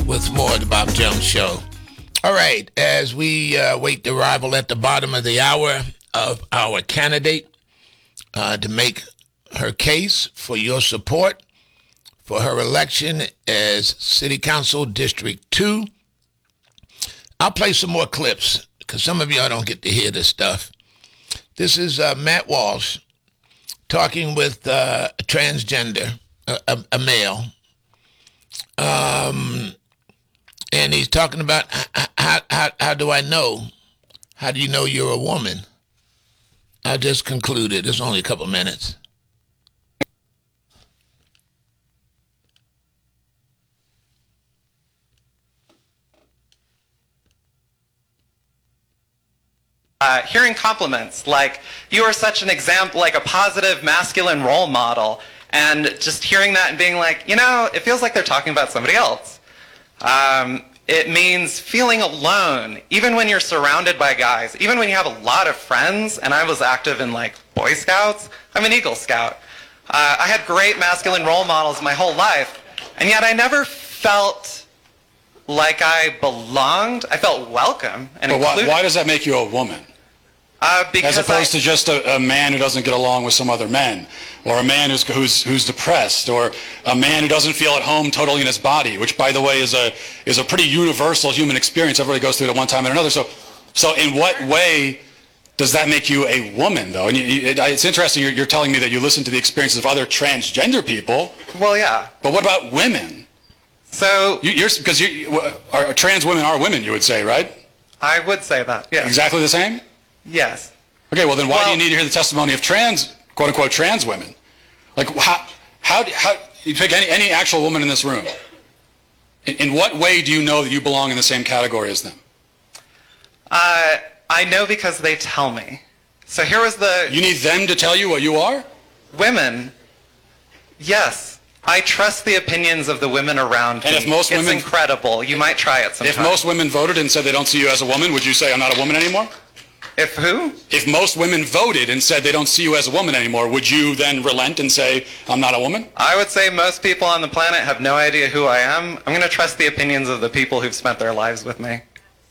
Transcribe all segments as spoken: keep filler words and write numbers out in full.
with more of the Bob Jones Show. All right, as we uh, wait the arrival at the bottom of the hour of our candidate uh, to make her case for your support for her election as City Council District two, I'll play some more clips because some of y'all don't get to hear this stuff. This is uh, Matt Walsh talking with uh, a transgender, a, a, a male. Um, and he's talking about how, how, how do I know? How do you know you're a woman? I just concluded. It's only a couple minutes. Uh, hearing compliments like, you are such an example, like a positive masculine role model, and just hearing that and being like, you know, it feels like they're talking about somebody else. Um, it means feeling alone, even when you're surrounded by guys, even when you have a lot of friends, and I was active in like Boy Scouts, I'm an Eagle Scout. Uh, I had great masculine role models my whole life, and yet I never felt like I belonged. I felt welcome and But why, included. why does that make you a woman? Uh, because As opposed I, to just a, a man who doesn't get along with some other men, or a man who's, who's, who's depressed, or a man who doesn't feel at home totally in his body, which, by the way, is a, is a pretty universal human experience. Everybody goes through it at one time or another. So, so in what way does that make you a woman, though? And you, you, it, it's interesting you're, you're telling me that you listen to the experiences of other transgender people. well, yeah. But what about women? So You, you're because you, are, trans women are women, you would say, right? I would say that, yes. Exactly the same? Yes. Okay, well then why Well- do you need to hear the testimony of trans, quote unquote, trans women? Like how, how, how you pick any, any actual woman in this room. In, in what way do you know that you belong in the same category as them? Uh, I know because they tell me. So here was the You need them to tell you what you are? women. Yes. I trust the opinions of the women around And me. if most it's women- incredible. You might try it sometime. If most women voted and said they don't see you as a woman, would you say I'm not a woman anymore? If who? If most women voted and said they don't see you as a woman anymore, would you then relent and say I'm not a woman? I would say most people on the planet have no idea who I am. I'm going to trust the opinions of the people who've spent their lives with me.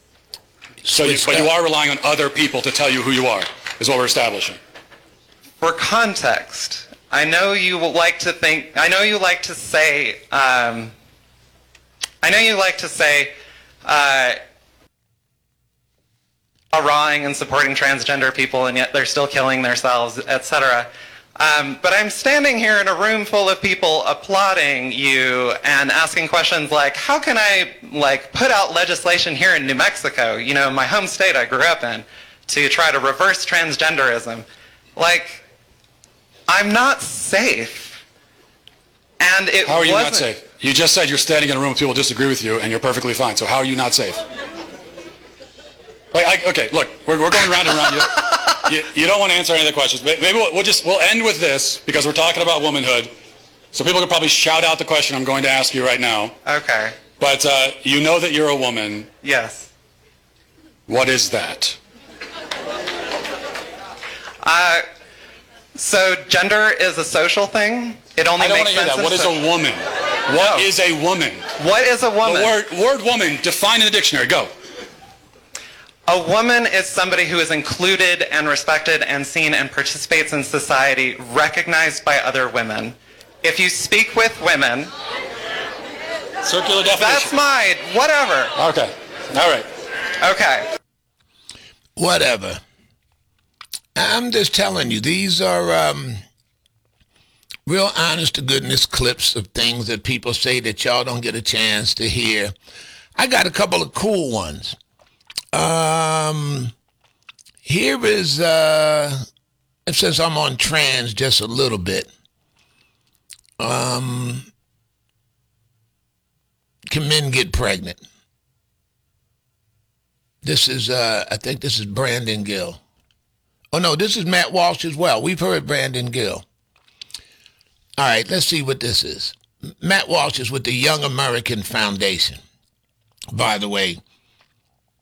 So you, but you are relying on other people to tell you who you are, is what we're establishing. For context, I know you like to think, I know you like to say, um, I know you like to say, uh, hurrahing and supporting transgender people, and yet they're still killing themselves, et cetera. Um, but I'm standing here in a room full of people applauding you and asking questions like, how can I like put out legislation here in New Mexico, you know, my home state I grew up in, to try to reverse transgenderism? Like, I'm not safe. And it How are you wasn't, not safe? You just said you're standing in a room with people who disagree with you and you're perfectly fine. So how are you not safe? Like, I, okay, look, we're, we're going round and round. You, you, you don't want to answer any of the questions. Maybe we'll, we'll just, we'll end with this because we're talking about womanhood. So people can probably shout out the question I'm going to ask you right now. Okay. But uh, you know that you're a woman. Yes. What is that? Uh, so gender is a social thing. It only I don't want makes to hear sense that. What in is so- a woman? What No. is a woman? What is a woman? The word, word woman, define in the dictionary. Go. A woman is somebody who is included and respected and seen and participates in society, recognized by other women. If you speak with women, Circular definition. that's mine, whatever. Okay. All right. Okay. Whatever. I'm just telling you, these are um, real honest to goodness clips of things that people say that y'all don't get a chance to hear. I got a couple of cool ones. Um, here is, uh, since I'm on trans just a little bit, um, can men get pregnant? This is, uh, I think this is Brandon Gill. Oh, no, this is Matt Walsh as well. We've heard Brandon Gill. All right, let's see what this is. Matt Walsh is with the Young American Foundation. By the way,